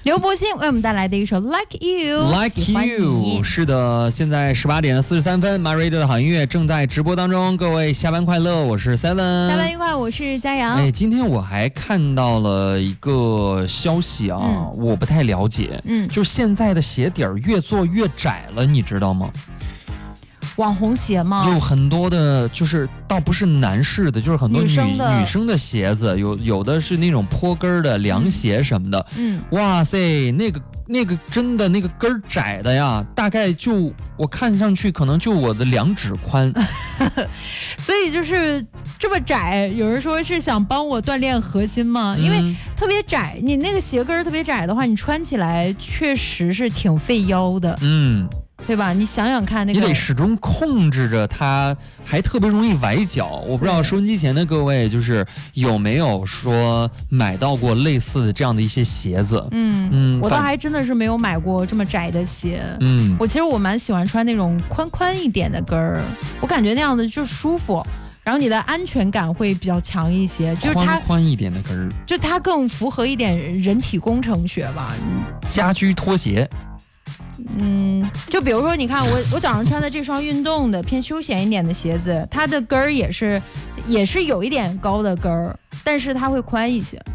刘柏辛为我们带来的一首 Like You， Like You， 是的，现在18点43分 ，My Radio 的好音乐正在直播当中，各位下班快乐，我是 Seven， 下班愉快，我是佳阳。 哎，今天我还看到了一个消息啊，我不太了解，就是现在的鞋底儿越做越窄了，你知道吗？ 网红鞋吗？ 有很多的，就是倒不是男士的，就是很多女生的鞋子，有的是那种坡跟的凉鞋什么的。哇塞，那个真的那个跟窄的呀，大概就我看上去可能就我的2指宽。 所以就是这么窄，有人说是想帮我锻炼核心吗？因为特别窄，你那个鞋跟特别窄的话，你穿起来确实是挺费腰的。对吧？你想想看，那个你得始终控制着它，还特别容易崴脚。我不知道收音机前的各位就是有没有说买到过类似的这样的一些鞋子。 我倒还真的是没有买过这么窄的鞋。我其实我蛮喜欢穿那种宽一点的跟儿，我感觉那样的就舒服。然后你的安全感会比较强一些，就是它宽一点的跟儿， 就它更符合一点人体工程学吧。 家居拖鞋。 就比如说，你看我早上穿的这双运动的偏休闲一点的鞋子，它的跟儿也是有一点高的跟儿，但是它会宽一些。